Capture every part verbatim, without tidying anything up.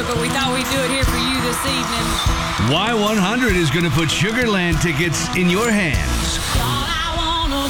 joke, but we thought we'd do it here for you this evening. Y one hundred is going to put Sugarland tickets in your hands. All I wanna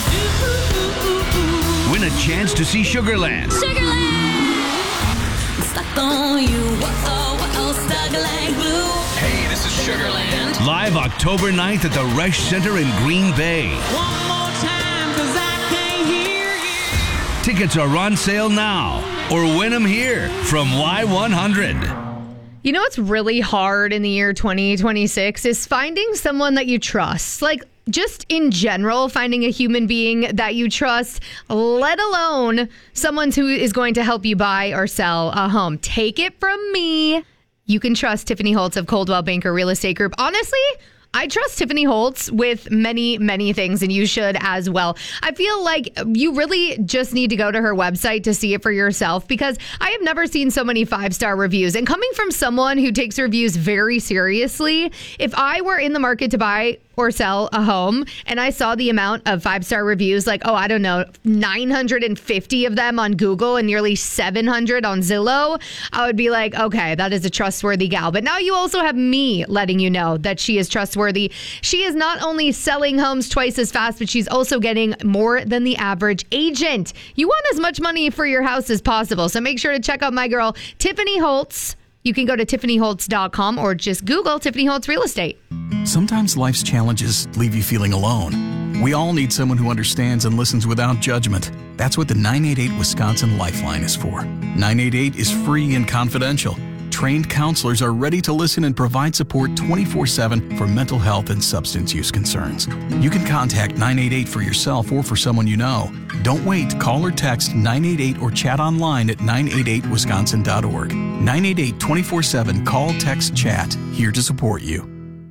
do. Win a chance to see Sugarland. Sugarland! Stuck on you, whoa, whoa, stuck like glue. Hey, this is Sugarland. Live October ninth at the Resch Center in Green Bay. One more time, cause I can't hear you. Tickets are on sale now, or win them here from Y one hundred. You know what's really hard in the year twenty twenty-six is finding someone that you trust. Like, just in general, finding a human being that you trust, let alone someone who is going to help you buy or sell a home. Take it from me. You can trust Tiffany Holtz of Coldwell Banker Real Estate Group. Honestly, I trust Tiffany Holtz with many, many things, and you should as well. I feel like you really just need to go to her website to see it for yourself, because I have never seen so many five-star reviews. And coming from someone who takes reviews very seriously, if I were in the market to buy or sell a home and I saw the amount of five-star reviews, like, oh, I don't know, nine hundred fifty of them on Google and nearly seven hundred on Zillow, I would be like, okay, that is a trustworthy gal. But now you also have me letting you know that she is trustworthy. She is not only selling homes twice as fast, but she's also getting more than the average agent. You want as much money for your house as possible, so make sure to check out my girl, Tiffany Holtz. You can go to tiffany holtz dot com or just Google Tiffany Holtz Real Estate. Sometimes life's challenges leave you feeling alone. We all need someone who understands and listens without judgment. That's what the nine eight eight Wisconsin Lifeline is for. nine eight eight is free and confidential. Trained counselors are ready to listen and provide support twenty-four seven for mental health and substance use concerns. You can contact nine eight eight for yourself or for someone you know. Don't wait. Call or text nine eight eight or chat online at nine eight eight wisconsin dot org. nine eight eight, twenty-four seven, call, text, chat. Here to support you.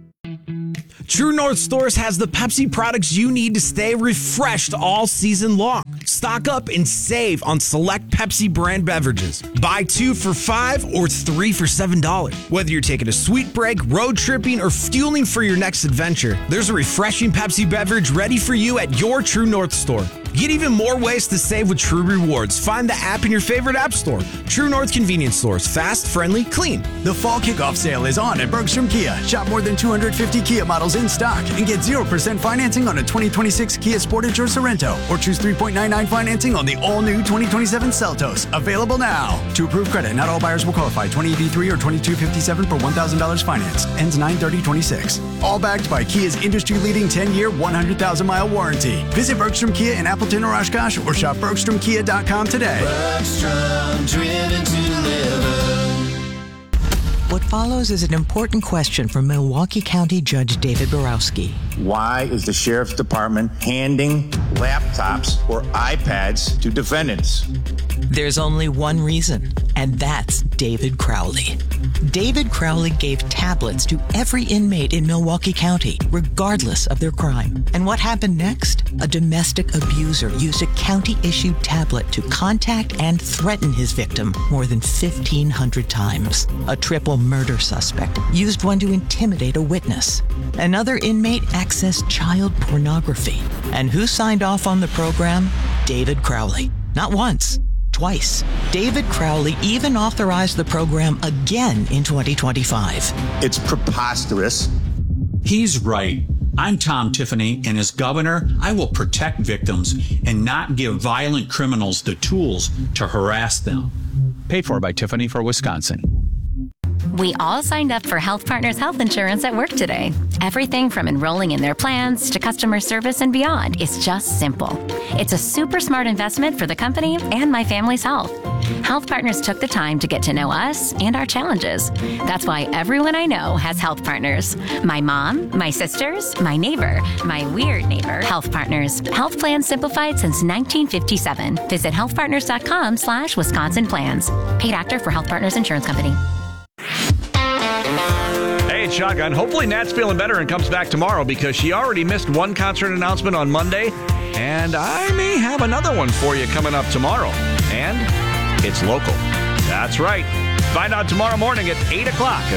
True North Stores has the Pepsi products you need to stay refreshed all season long. Stock up and save on select Pepsi brand beverages. Buy two for five or three for seven dollars. Whether you're taking a sweet break, road tripping, or fueling for your next adventure, there's a refreshing Pepsi beverage ready for you at your True North Store. Get even more ways to save with True Rewards. Find the app in your favorite app store. True North Convenience Stores. Fast, friendly, clean. The fall kickoff sale is on at Bergstrom Kia. Shop more than two hundred fifty Kia models in stock and get zero percent financing on a twenty twenty-six Kia Sportage or Sorento. Or choose three point nine nine financing on the all-new twenty twenty-seven Seltos. Available now. To approve credit, not all buyers will qualify. twenty eighty-three or twenty-two fifty-seven for one thousand dollars finance. Ends nine thirty twenty-six. All backed by Kia's industry-leading ten-year, one hundred thousand mile warranty. Visit Bergstrom Kia in Appleton or Oshkosh or shop bergstrom kia dot com today. Bergstrom, driven to live. What follows is an important question from Milwaukee County Judge David Borowski. Why is the Sheriff's Department handing laptops or iPads to defendants? There's only one reason, and that's David Crowley. David Crowley gave tablets to every inmate in Milwaukee County, regardless of their crime. And what happened next? A domestic abuser used a county-issued tablet to contact and threaten his victim more than fifteen hundred times. A triple murder suspect used one to intimidate a witness. Another inmate accessed child pornography. And who signed off on the program? David Crowley. Not once. Twice. David Crowley even authorized the program again in twenty twenty-five. It's preposterous. He's right. I'm Tom Tiffany, and as governor, I will protect victims and not give violent criminals the tools to harass them. Paid for by Tiffany for Wisconsin. We all signed up for Health Partners Health Insurance at work today. Everything from enrolling in their plans to customer service and beyond is just simple. It's a super smart investment for the company and my family's health. Health Partners took the time to get to know us and our challenges. That's why everyone I know has Health Partners. My mom, my sisters, my neighbor, my weird neighbor. Health Partners. Health plans simplified since nineteen fifty-seven. Visit healthpartners.com slash Wisconsin plans. Paid actor for Health Partners Insurance Company. Hey, it's Shotgun. Hopefully Nat's feeling better and comes back tomorrow, because she already missed one concert announcement on Monday, and I may have another one for you coming up tomorrow. And it's local. That's right. Find out tomorrow morning at eight o'clock.